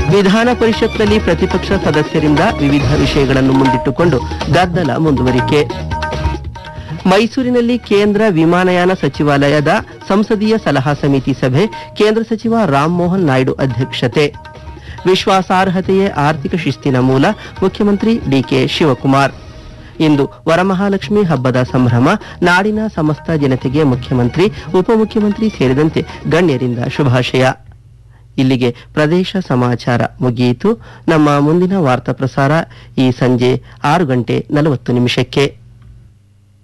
ವಿಧಾನ ಪರಿಷತ್ನಲ್ಲಿ ಪ್ರತಿಪಕ್ಷ ಸದಸ್ಯರಿಂದ ವಿವಿಧ ವಿಷಯಗಳನ್ನು ಮುಂದಿಟ್ಟುಕೊಂಡು ಗದ್ದಲ ಮುಂದುವರಿಕೆ. ಮೈಸೂರಿನಲ್ಲಿ ಕೇಂದ್ರ ವಿಮಾನಯಾನ ಸಚಿವಾಲಯದ ಸಂಸದೀಯ ಸಲಹಾ ಸಮಿತಿ ಸಭೆ, ಕೇಂದ್ರ ಸಚಿವ ರಾಮಮೋಹನ್ ನಾಯ್ಡು ಅಧ್ಯಕ್ಷತೆ. ವಿಶ್ವಾಸಾರ್ಹತೆಯೇ ಆರ್ಥಿಕ ಶಿಸ್ತಿನ ಮೂಲ, ಮುಖ್ಯಮಂತ್ರಿ ಡಿಕೆ ಶಿವಕುಮಾರ್. ಇಂದು ವರಮಹಾಲಕ್ಷ್ಮಿ ಹಬ್ಬದ ಸಂಭ್ರಮ, ನಾಡಿನ ಸಮಸ್ತ ಜನತೆಗೆ ಮುಖ್ಯಮಂತ್ರಿ, ಉಪಮುಖ್ಯಮಂತ್ರಿ ಸೇರಿದಂತೆ ಗಣ್ಯರಿಂದ ಶುಭಾಶಯ. ಇಲ್ಲಿಗೆ ಪ್ರದೇಶ ಸಮಾಚಾರ ಮುಗಿಯಿತು. ನಮ್ಮ ಮುಂದಿನ ವಾರ್ತಾ ಪ್ರಸಾರ ಈ ಸಂಜೆ 6:40 ನಿಮಿಷಕ್ಕೆ.